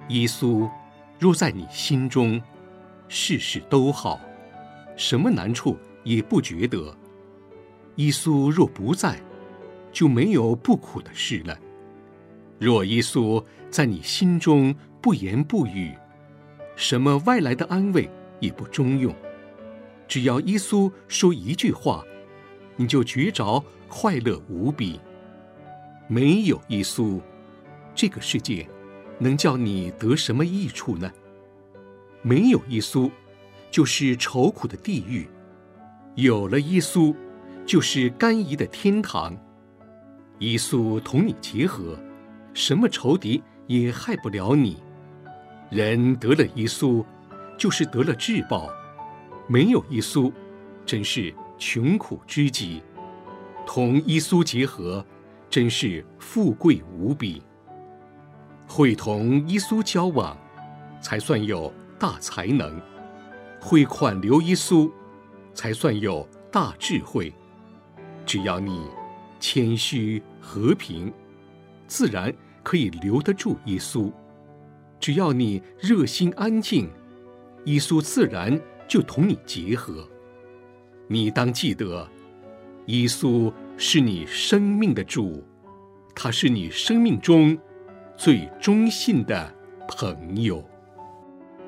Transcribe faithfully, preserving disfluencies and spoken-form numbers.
耶稣若在你心中，事事都好，什么难处也不觉得。耶稣若不在，就没有不苦的事了。若耶稣在你心中不言不语，什么外来的安慰也不中用。只要耶稣说一句话，你就觉着快乐无比。没有耶稣，这个世界能叫你得什么益处呢？没有耶稣，就是愁苦的地狱；有了耶稣，就是甘饴的天堂。耶稣同你结合，什么仇敌也害不了你。人得了耶稣，就是得了至宝；没有耶稣，真是穷苦之极。同耶稣结合，真是富贵无比。会同耶稣交往，才算有大才能；会款留耶稣，才算有大智慧。只要你谦虚和平，自然可以留得住耶稣；只要你热心安静，耶稣自然就同你结合。你当记得，耶稣是你生命的主，他是你生命中最忠信的朋友。